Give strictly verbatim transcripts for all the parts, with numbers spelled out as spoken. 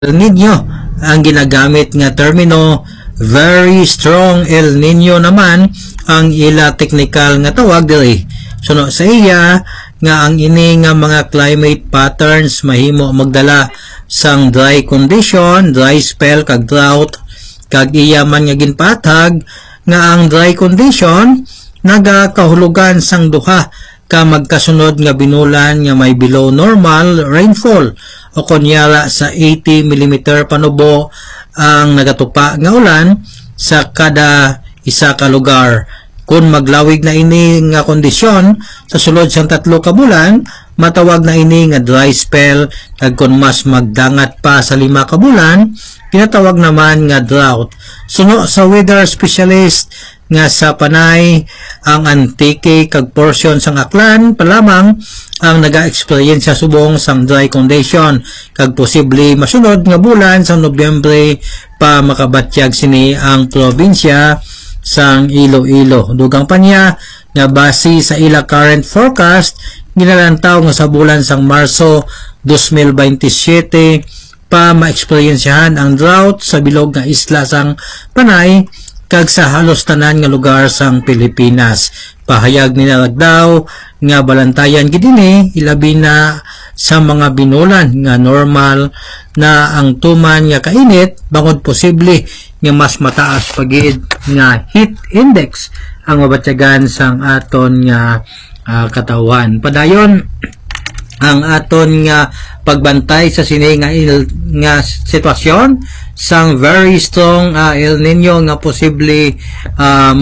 El Nino ang ginagamit nga termino. Very strong El Nino naman ang ila technical nga tawag diri. Suno sa iya nga ang ini nga mga climate patterns mahimo magdala sang dry condition, dry spell kag drought, kag iya man nga ginpatag nga ang dry condition nagakahulugan sang duha ka magkasunod nga binulan nga may below normal rainfall o kunyara sa eighty millimeter panubo ang nagatupa nga ulan sa kada isa ka lugar. Kung maglawig na ini nga kondisyon sa sulod sang tatlo ka bulan, matawag na ini nga dry spell, kag kung mas magdangat pa sa lima ka bulan, tinatawag naman nga drought. Suno sa weather specialist nga sa Panay, ang Antique kag portion sang Aklan pa lamang ang naga-experience sa subong sang dry condition, kag posible masunod nga bulan sang Nobyembre pa makabatyag sini ang probinsya sang Iloilo. Dugang pa niya nga base sa ila current forecast ginalantaw nga sa bulan sang Marso twenty twenty-seven pa ma-experiensyahan ang drought sa bilog nga isla sang Panay kag sa halos tanan nga lugar sang Pilipinas. Pahayag nila daw nga balantayan gid ini ilabi na sa mga binulan nga normal na ang tuman nga kainit bangod posible nga mas mataas pagid nga heat index ang mabatyagan sang aton nga uh, katawan. Padayon ang aton nga pagbantay sa sini nga, il, nga sitwasyon sang very strong uh, El Nino nga posible uh,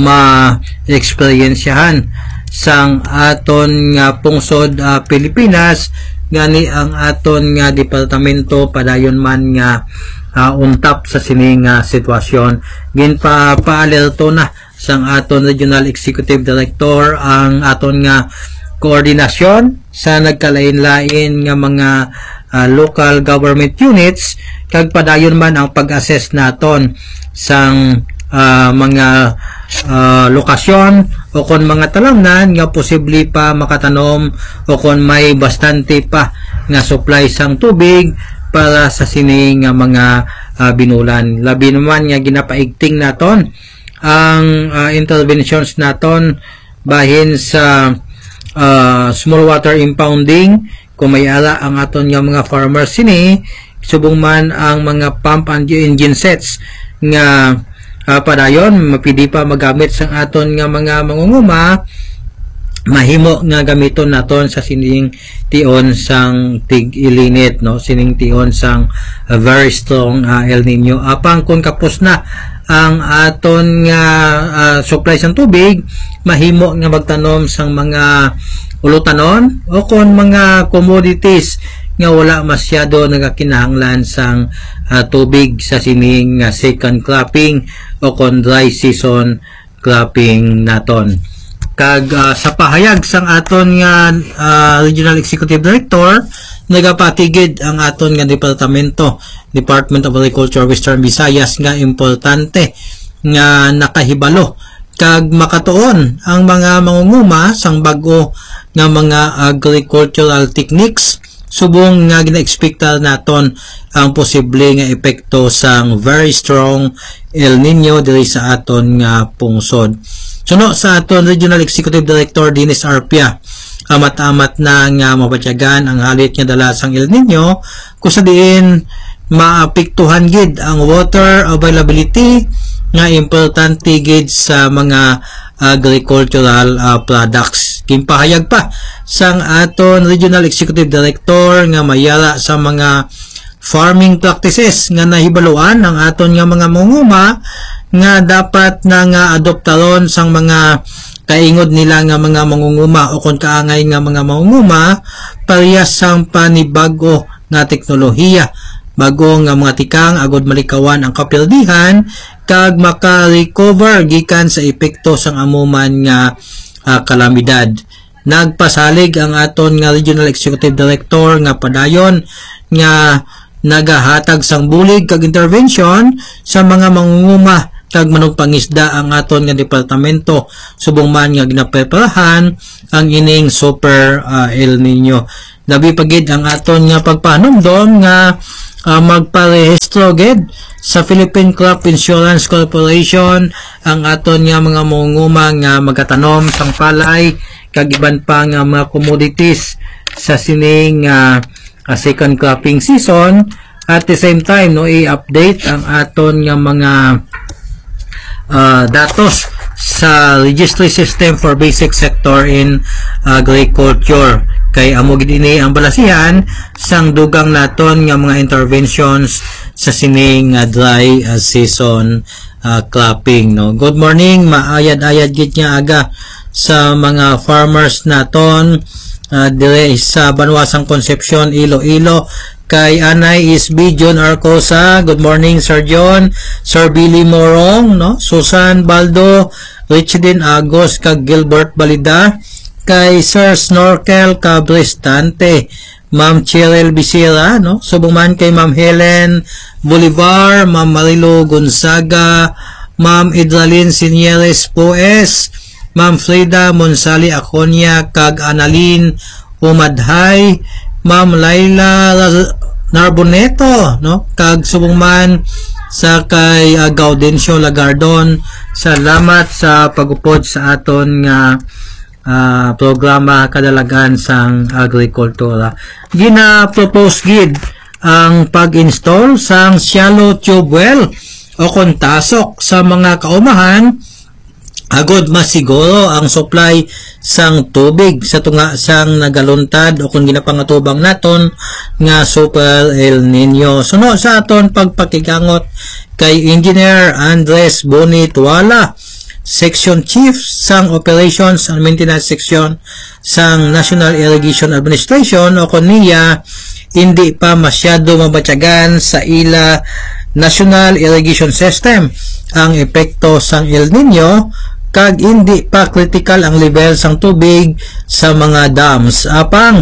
ma-experiensyahan sang aton nga pungsod uh, Pilipinas gani ang aton nga departamento padayon man nga uh, untap sa sini nga sitwasyon. Ginpa paalerto na sang aton Regional Executive Director ang aton nga koordinasyon sa nagkalain-lain nga mga uh, local government units kag padayon man ang pag-assess naton sang uh, mga uh, lokasyon o kon mga talamnan nga posible pa makatanom o kon may bastante pa nga supply sang tubig para sa sini nga mga uh, binulan. Labi naman nga ginapaigting naton ang uh, interventions naton bahin sa Uh, small water impounding kung may ala ang aton nga mga farmers sini subong man ang mga pump and engine sets nga uh, padayon mapidi pa magamit sang aton nga mga mangunguma mahimo nga gamiton naton sa sining tion sang tig-ilinit no sining tion sang uh, very strong uh, El Nino apang kung kapos na ang aton nga uh, supply sang tubig mahimo nga magtanom sang mga ulutanon o kon mga commodities nga wala masyado nagakinahanglan sang uh, tubig sa sining uh, second cropping o kon dry season cropping naton. Kag uh, sa pahayag sang aton nga uh, Regional Executive Director nagapatigid ang aton nga departamento Department of Agriculture Western Visayas nga importante nga nakahibalo kag makatuon ang mga mangunguma sang bag-o nga mga agricultural techniques subong nga gina-expecta naton ang posible nga epekto sang very strong El Nino diri sa aton nga pungsod. Suno sa aton Regional Executive Director Dennis Arpia, amat-amat na nga mabatyagan ang halit nga dala sang El Nino kusa diin maapektuhan gid ang water availability nga importante gid sa mga agricultural uh, products. Kimpahayag pa sang aton Regional Executive Director nga mayala sa mga farming practices nga nahibaluan ang aton nga mga mangunguma nga dapat na nga adoptaron sang mga kaingod nila nga mga mangunguma o kung kaangay nga mga mangunguma parehas sang panibago nga teknolohiya bago nga mga tikang agod malikawan ang kapildihan kag maka-recover gikan sa epekto sang amuman nga uh, kalamidad. Nagpasalig ang aton nga Regional Executive Director nga padayon nga nagahatag sang bulig kag intervention sa mga mangunguma kag manugpangisda ang aton nga departamento subong man nga ginapreparahan ang ining super uh, El Nino. Labi pagid ang aton nga pagpahanumdom nga uh, magparehistro gid sa Philippine Crop Insurance Corporation ang aton nga mga mangunguma nga magatanom sang palay kag iban pa nga mga commodities sa sining uh, uh, second cropping season. At the same time, no, i-update ang aton nga mga uh, datos sa registry system for basic sector in agriculture. Kay amo gid ini ang balasihan sang dugang naton nga mga interventions sa sining uh, dry uh, season uh, cropping, no. Good morning, maayad-ayad gid nga aga sa mga farmers naton uh, dire sa Banwasang Concepcion, Iloilo. Kay Anay is B. John Arcosa. Good morning, Sir John. Sir Billy Morong, no? Susan Baldo, Richardin Agos, kag Gilbert Balida. Kay Sir Snorkel Cabrestante, Ma'am Cheryl Bisira, no? Subuman kay Ma'am Helen Bolivar, Ma'am Marilo Gonzaga, Ma'am Idralin Sinieres Poes, Ma'am Frida Monsali Aconia, kag Annalyn Umadhay, Ma'am Laila Narboneto, no? Kag subungman sa kay uh, Gaudencio Lagardon. Salamat sa pagupod sa aton nga uh, programa kadalagan sang agrikultura. Gina-propose gid ang pag-install sang shallow tube well o kontasok sa mga kaumahan agod masiguro ang supply sang tubig sa tunga sang nagaluntad o kung ginapangatubang naton nga Super El Nino. Suno sa aton pagpakigangot kay Engineer Andres Boni Tuala, Section Chief sang Operations and Maintenance Section sang National Irrigation Administration o kung niya hindi pa masyado mabatyagan sa ila National Irrigation System ang epekto sang El Nino kag hindi pa critical ang level sang tubig sa mga dams. Apang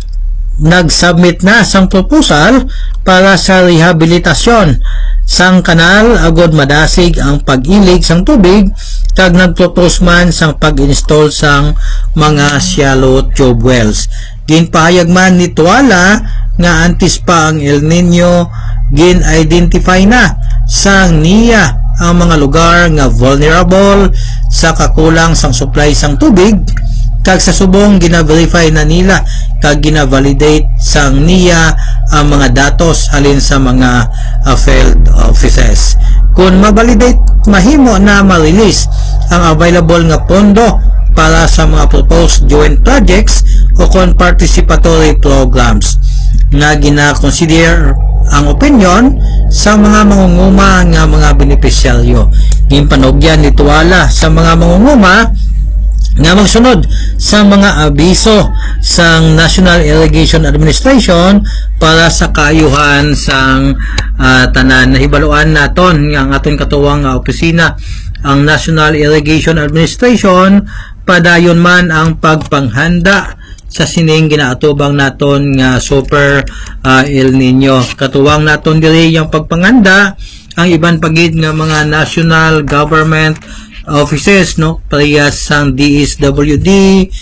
nag-submit na sang proposal para sa rehabilitasyon sang kanal agod madasig ang pag-ilig sang tubig kag nagpropose man sang pag-install sang mga shallow tube wells. Ginpahayag man ni Tuala nga antes pa ang El Nino, gin-identify na sang niya ang mga lugar nga vulnerable sa kakulang sang supply sang tubig kag sa subong gina-verify na nila kag gina-validate sang niya ang mga datos halin sa mga uh, field offices. Kung ma-validate, mahimo na ma-release ang available nga pondo para sa mga proposed joint projects o kon participatory programs nga gina-consider ang opinion sa mga mangunguma nga mga benepisyaryo. Ginpanugyan ni Tuala sa mga mangunguma nga magsunod sa mga abiso sang National Irrigation Administration para sa kaayuhan sang uh, tanan. Nahibaluan naton nga ang aton katuwang uh, opisina ang National Irrigation Administration padayon man ang pagpanghanda sa sining ginaatubang naton nga Super uh, El Nino. Katuwang naton diri yung pagpanganda ang iban pagid nga mga national government offices, no, parehas sang D S W D,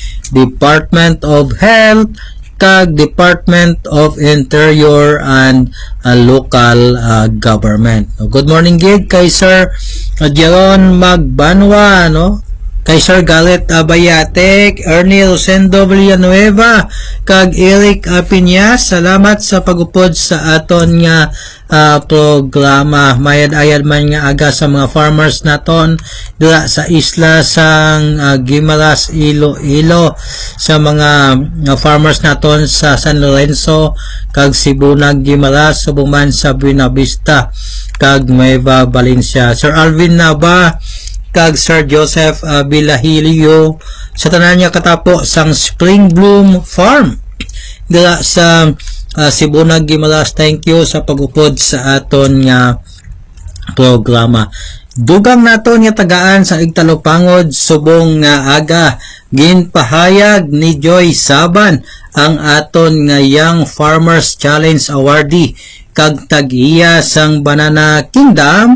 Department of Health, kag Department of Interior and uh, local uh, government. No, good morning gid kay Sir uh, Jeron Magbanwa, no, kay Sir Garrett Abayatek, Ernie Rosendo Villanueva, kag Eric Piñas. Salamat sa pagupod sa aton nga uh, programa. Mayad-ayad man nga aga sa mga farmers naton dira sa isla sang uh, Guimaras, Iloilo, sa mga uh, farmers naton sa San Lorenzo kag Sibunag, Guimaras, subuman sa Buena Vista kag Nueva Valencia. Sir Alvin Nava kag Sir Joseph uh, Bilahilio sa tanan niya katapo sang Spring Bloom Farm dira sa uh, Sibunag, Guimaras. Thank you sa pagupod sa aton nga programa. Dugang naton nga tagaan sa Igtalopangod subong nga aga ginpahayag ni Joy Saban ang aton nga Young Farmers Challenge awardee kag tag-iya sang Banana Kingdom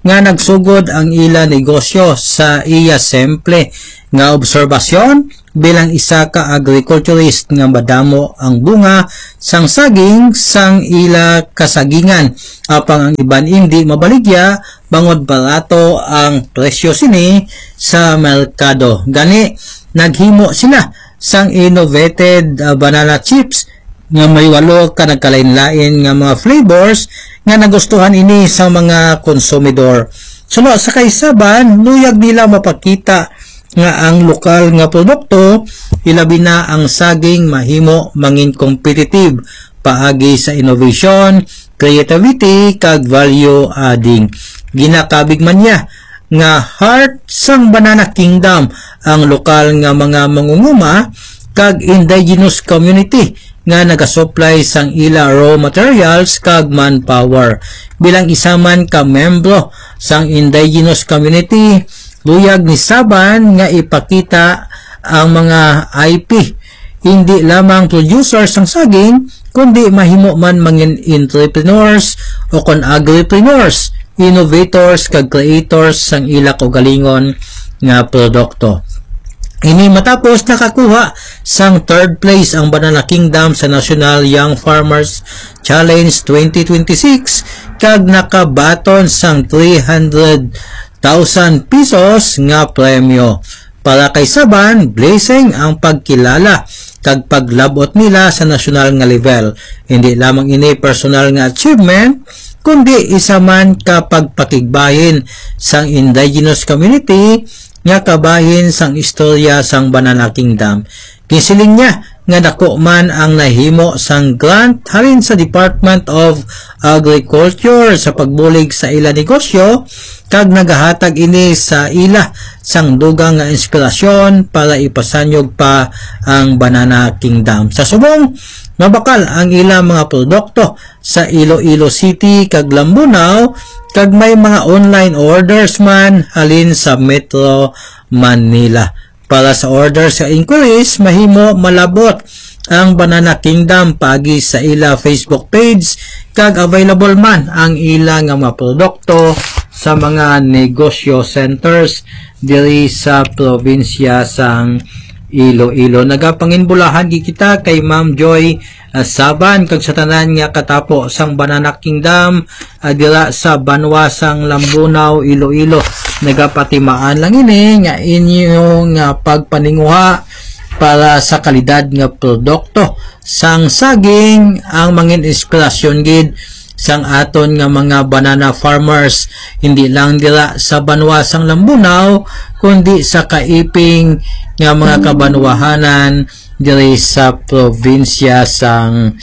nga nagsugod ang ila negosyo sa iya simple nga obserbasyon bilang isa ka agriculturist nga madamo ang bunga sang saging sang ila kasagingan apang ang iban hindi mabaligya bangod barato ang presyo sini sa merkado. Gani naghimo sila sang innovated uh, banana chips nga may walo ka nagkalain-lain nga mga flavors nga nagustuhan ini sa mga konsumidor. Suno sa kaisaban, luyag nila mapakita nga ang lokal nga produkto, ilabi na ang saging mahimo mangin competitive paagi sa innovation, creativity, kag value adding. Ginakabig man niya nga heart sang Banana Kingdom ang lokal nga mga mangunguma kag indigenous community nga nagasupply sang ila raw materials kag manpower. Bilang isa man ka membro sang indigenous community, luyag ni Saban nga ipakita ang mga I P. Hindi lamang producers sang saging, kundi mahimo man mangin entrepreneurs o kon agripreneurs, innovators kag creators sang ila kaugalingon nga produkto. Ini matapos nakakuha sang third place ang Banana Kingdom sa National Young Farmers Challenge twenty twenty-six kag nakabaton sang three hundred thousand pesos nga premyo. Para kay Saban, blessing ang pagkilala kag paglabot nila sa national nga level. Hindi lamang ini personal nga achievement, kundi isa man ka pagpakigbahin sang indigenous community nga kabahin sang istorya sang Banana Kingdom. Kisiling niya nga dako man ang nahimo sang grant halin sa Department of Agriculture sa pagbulig sa ila negosyo kag nagahatag ini sa ila sang dugang nga inspirasyon para ipasanyog pa ang Banana Kingdom. Sa subong, mabakal ang ila mga produkto sa Iloilo City kag Lambunaw kag may mga online orders man halin sa Metro Manila. Para sa orders sa inquiries, mahimo malabot ang Banana Kingdom pagi sa ila Facebook page kag available man ang ila nga mga produkto sa mga negosyo centers diri sa probinsya sang Iloilo. Nagapanginbulahan kita kay Ma'am Joy uh, Saban kag sa tanan nga katapo sang Banana Kingdom uh, dira sa Banwasang Lambunaw, Iloilo. Nagapatimaan lang ini nga inyong uh, pagpaninguha para sa kalidad nga produkto sang saging ang mangin inspirasyon gid sang aton nga mga banana farmers, hindi lang dira sa Banwasang Lambunaw kundi sa kaiping nga mga kabanwahanan diri sa probinsya sang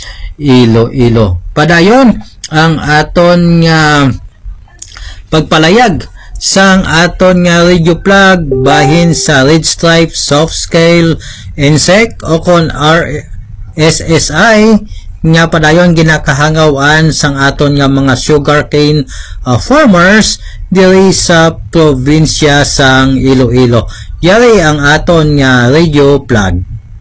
Iloilo. Padayon ang aton nga pagpalayag sang aton nga radio plug bahin sa Red Stripe Soft Scale Insect o kon R S S I nga padayon ginakahangawan sang aton nga mga sugarcane uh, farmers diri sa probinsya sang Iloilo. Yari ang aton nga radio plug.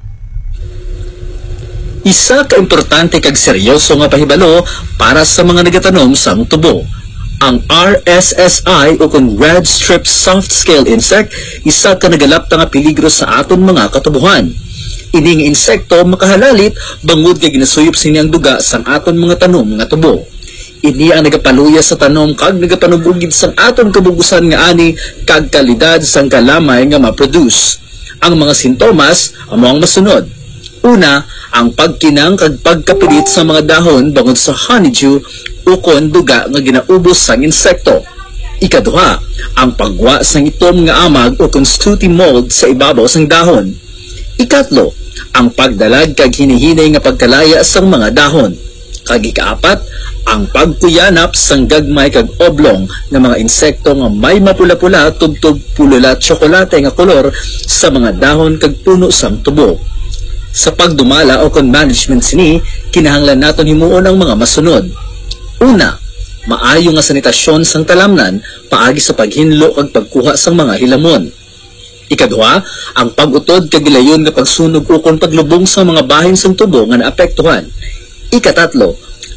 Isa ka importante kag seryoso nga pahibalo para sa mga nagatanom sang tubo. Ang R S S I o kung Red Strip Soft Scale Insect, isa ka nagalapta nga peligro sa aton mga katubuhan. Ining insekto makahalalit bangod kay ginasuyop sini ang duga sang aton mga tanom nga tubo. Ini ang nagapaluya sa tanom kag nagapanubugid sang aton kabugusan nga ani kag kalidad sang kalamay nga ma-produce. Ang mga sintomas amo ang masunod. Una, ang pagkinang kag pagkapilit sa mga dahon bangod sa honeydew o kon duga nga ginaubos sang insekto. Ikaduha, ang pagwa sang itom nga amag o kon sooty mold sa ibabaw sang dahon. Ikatlo, ang pagdalag kag hinihinay nga pagkalaya sang mga dahon. Kag ikaapat, ang pagkuyanap sang gagmay kag oblong nga mga insekto nga may mapula-pula tubtub pulula tsokolate nga kolor sa mga dahon kag puno sang tubo. Sa pagdumala o kon management sini, kinahanglan naton himuon ang mga masunod. Una, maayo nga sanitasyon sang talamnan paagi sa paghinlo kag pagkuha sang mga hilamon. Ikaduha, ang pag-utod kag gilayon nga pagsunog o kon paglubong sa mga bahin sang tubo nga naapektuhan. Ikatatlo,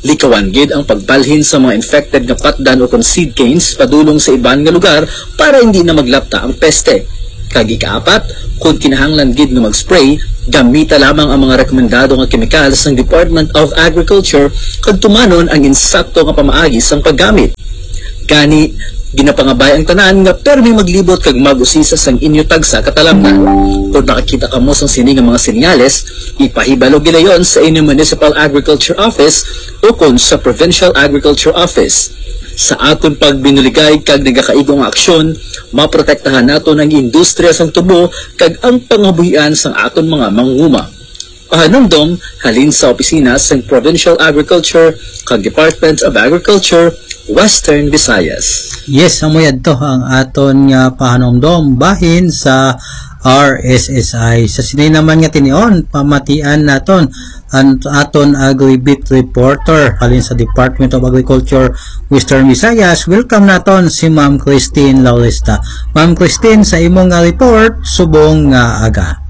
Likawan gid ang pagbalhin sa mga infected nga patdan o seed canes padulong sa iban nga lugar para hindi na maglapta ang peste. Kag ikaapat, kung kinahanglan gid nga mag-spray, gamita lamang ang mga rekomendado nga chemicals ng Department of Agriculture kag tumanon ang insakto nga pamaagi sang paggamit. Gani, ginapangabay ang tanan nga permi maglibot kag mag-usisa sang inyo tagsa katalabnan. Kung nakakita ka mo sang sini nga mga senyales, ipahibalo gilayon sa inyong Municipal Agriculture Office o kon sa Provincial Agriculture Office. Sa aton pagbinuligay kag nagakaigong aksyon, maprotektahan naton ang industriya sang tubo kag ang pangabuhian sang aton mga mangunguma. Pahanumdom, halin sa opisina sang Provincial Agriculture kag Department of Agriculture, Western Visayas. Yes, amoy adto ang aton nga pahanomdom bahin sa R S S I. Sa sinay naman nga tinion, pamatian naton ang aton Agribit reporter halin sa Department of Agriculture, Western Visayas. Welcome naton si Ma'am Christine Lauresta. Ma'am Christine, sa imong nga report, subong nga aga.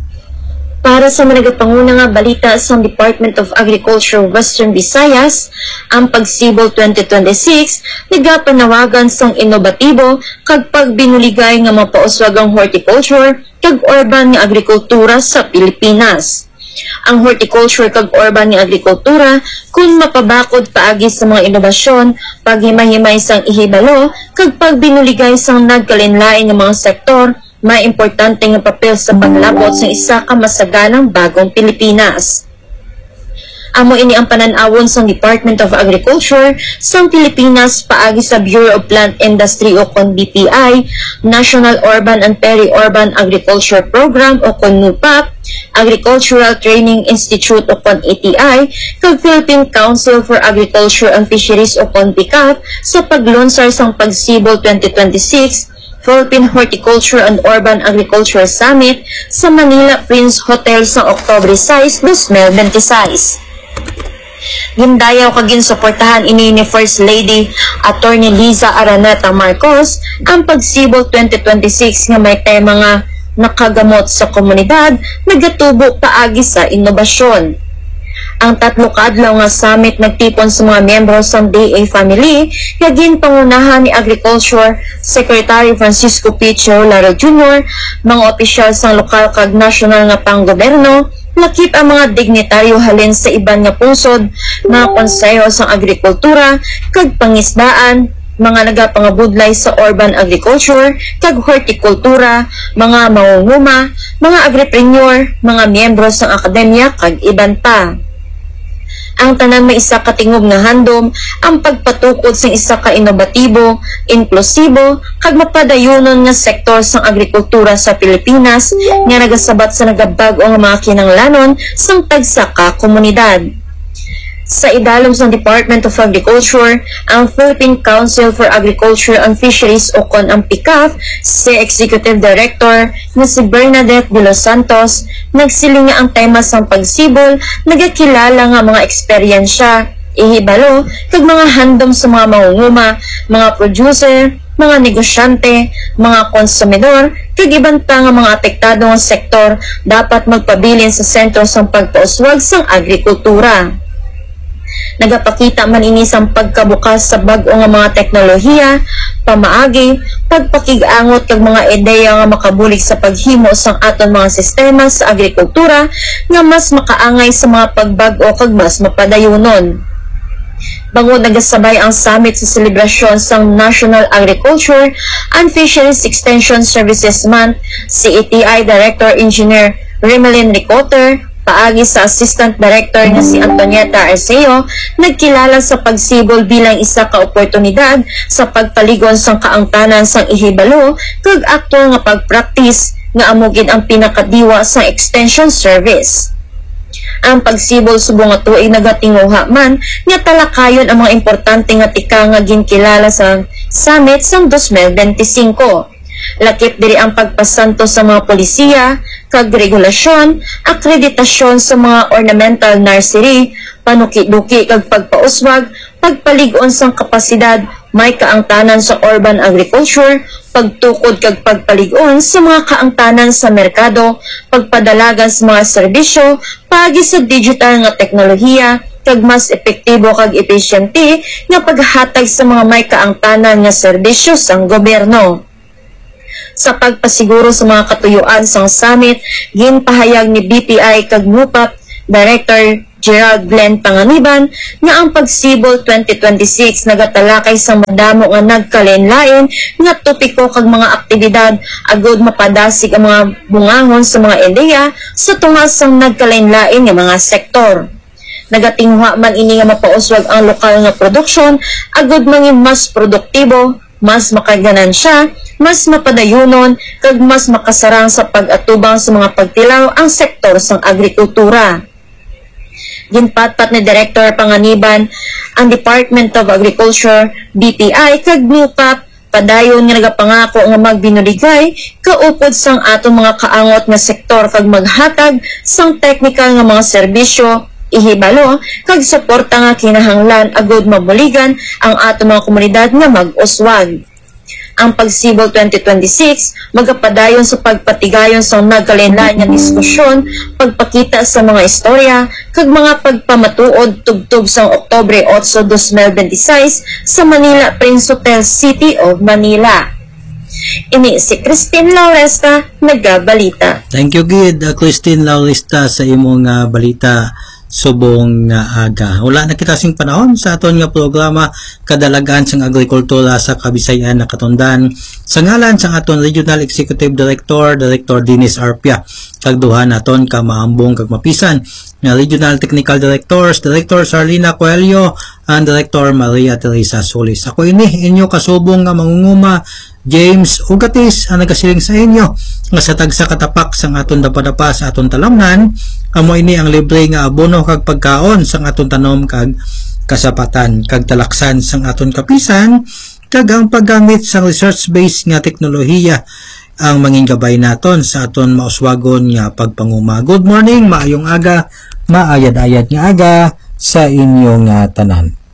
Para sa managapanguna nga balita sa Department of Agriculture Western Visayas, ang pagsibol twenty twenty-six nagapanawagan sang inobatibo kag pagbinuligay nga mapauswag ang horticulture kag urban nga agrikultura sa Pilipinas. Ang horticulture kag urban nga agrikultura kung mapabakod paagi sa mga inobasyon, paghimay-himay sang ihibalo kag pagbinuligay sang nagkalinlain nga mga sektor, may importante nga papel sa paglabot sa isa ka masaganang bagong Pilipinas. Amo ini ang pananawon sa Department of Agriculture sa Pilipinas paagi sa Bureau of Plant Industry o kon B P I, National Urban and Peri-Urban Agriculture Program o kon NUPAP, Agricultural Training Institute o kon A T I, kag Philippine Council for Agriculture and Fisheries o kon P C A F sa paglunsar sang Pagsibol twenty twenty-six Philippine Horticulture and Urban Agriculture Summit sa Manila Prince Hotel sa Oktubre six, twenty twenty-six. Gindayaw kagin suportahan ini ni First Lady Attorney Liza Araneta Marcos ang Pagsibol twenty twenty-six nga may tema nga nakagamot sa komunidad, nagatubo paagi sa inobasyon. Ang tatlo kadlaw nga summit nagtipon sa mga miyembro sa D A family, kagin pangunahan ni Agriculture Secretary Francisco P. Laro Junior, mga opisyal sa lokal kag national nga panggoberno, nakip ang mga dignitaryo halin sa iban nga pungsod, mga konseyo sa agrikultura, kag pangisdaan, mga nagapangabudlay sa urban agriculture, kag hortikultura, mga mangunguma, mga agripreneur, mga miyembro sa akademya, kag iban pa. Ang tanan may isa ka tingog nga handom ang pagpatukod sa isa ka inobatibo, inklusibo, kag mapadayonon nga sektor sang agrikultura sa Pilipinas nga nagasabat sa nagabag-o nga mga kinanglanon sang tagsa ka komunidad. Sa idalom sa Department of Agriculture, ang Philippine Council for Agriculture and Fisheries o kon ang P C A F, si Executive Director na si Bernadette de los Santos, nagsiling nga ang tema sang pagsibol, nagakilala nga mga eksperyensya, ihibalo, kag mga handom sa mga mangunguma, mga producer, mga negosyante, mga konsumidor, kag iban pa nga mga apektado nga sektor dapat magpabilin sa sentro sang pagpauswag sang agrikultura. Nagapakita man ini sang pagkabukas sa bag-o nga mga teknolohiya, pamaagi, pagpakig-angot kag mga ideya nga makabulig sa paghimo sang aton mga sistema sa agrikultura nga mas makaangay sa mga pagbag-o kag mas mapadayonon. Bangod nagasabay ang summit sa selebrasyon sang National Agriculture and Fisheries Extension Services Month, si A T I Director Engineer Remelin Ricotter, paagi sa Assistant Director na si Antonieta Arceo, nagkilala sa pagsibol bilang isa ka oportunidad sa pagpaligon sang kaangtanan sang ihibalo kag aktual nga pagpraktis nga amugid ang pinakadiwa sa extension service. Ang pagsibol subong nga tuig nagatinguha man nga talakayon ang mga importante nga tika nga ginkilala sa summit sang twenty twenty-five. Lakip diri ang pagpasanto sa mga polisiya, kag regulasyon, akreditasyon sa mga ornamental nursery, panuki-duki kag pagpauswag, pagpaligon sang kapasidad, may kaangtanan sa urban agriculture, pagtukod kag pagpaligon sa mga kaangtanan sa merkado, pagpadalagan sa mga serbisyo, paagi sa digital nga teknolohiya, kag mas epektibo kag epesyente nga paghatag sa mga may kaangtanan nga serbisyo sang gobyerno. Sa pagpasiguro sa mga katuyuan sang summit, ginpahayag ni B P I kag M U P A P Director Gerald Glenn Panganiban nga ang pagsibol twenty twenty-six nagatalakay sa madamo nga nagkalain-lain nga topiko kag mga aktibidad agud mapadasig ang mga bungangon sa mga ideya sa tungas sang nagkalain-lain nga mga sektor. Nagatinghwa man ini nga mapauswag ang lokal nga produksyon agud mangin mas produktibo, mas makaganansya, mas mapadayunon kag mas makasarang sa pag-atubang sa mga pagtilaw ang sektor sang agrikultura. Ginpatpat ni Director Panganiban ang Department of Agriculture, D T I, kag M U P A P padayon nga nagapangako nga magbinuligay kaupod sang aton mga kaangot nga sektor kag maghatag sang technical nga mga serbisyo, ihibalo kag suporta nga kinahanglan agud mabuligan ang aton mga komunidad nga mag-uswag. Ang pagsibol twenty twenty-six magapadayon sa pagpatigayon sa nagkalain-lain nga diskusyon, pagpakita sa mga istorya kag mga pagpamatuod tugtog sa Oktubre eight, twenty twenty-six sa Manila Prince Hotel City of Manila. Ini si Christine Lauresta, nagabalita. Thank you gid, uh, Christine Lauresta sa imong uh, balita subong nga aga. Wala na kita sing panahon sa aton nga programa kadalagan sang agrikultura sa Kabisayan na katundan. Sa ngalan sang aton Regional Executive Director, Director Dennis Arpia, kag duha naton ka maambong kag mapisan nga Regional Technical Directors, Director Sarlina Coelho and Director Maria Teresa Solis. Ako ini inyo kasubong nga mangunguma James Ugatis ang nagasiling sa inyo nga sa tagsa katapak sang aton dapadapa sa aton talamnan. Amo ini ang libre nga abono kag pagkaon sang aton tanom kag kasapatan kag talaksan sang aton kapisan kag ang paggamit sang research-based nga teknolohiya ang mangin gabay naton sa aton mauswagon nga pagpanguma. Good morning, maayong aga, maayad-ayad nga aga sa inyong uh, tanan.